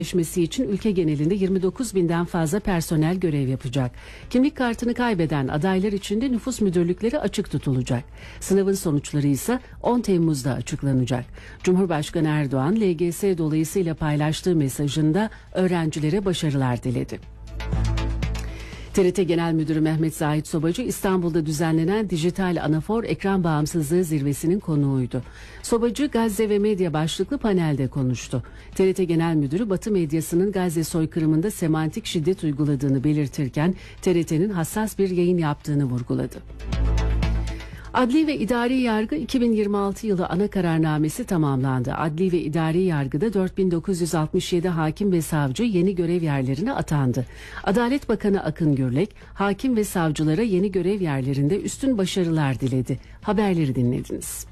gerçekleşmesi için ülke genelinde 29 binden fazla personel görev yapacak. Kimlik kartını kaybeden adaylar için de nüfus müdürlükleri açık tutulacak. Sınavın sonuçları ise 10 Temmuz'da açıklanacak. Cumhurbaşkanı Erdoğan, LGS dolayısıyla paylaştığı mesajında öğrencilere başarılar diledi. TRT Genel Müdürü Mehmet Zahit Sobacı, İstanbul'da düzenlenen Dijital Anafor Ekran Bağımsızlığı Zirvesi'nin konuğuydu. Sobacı, Gazze ve Medya başlıklı panelde konuştu. TRT Genel Müdürü, Batı medyasının Gazze soykırımında semantik şiddet uyguladığını belirtirken, TRT'nin hassas bir yayın yaptığını vurguladı. Adli ve İdari Yargı 2026 yılı ana kararnamesi tamamlandı. Adli ve İdari Yargı'da 4967 hakim ve savcı yeni görev yerlerine atandı. Adalet Bakanı Akın Gürlek, hakim ve savcılara yeni görev yerlerinde üstün başarılar diledi. Haberleri dinlediniz.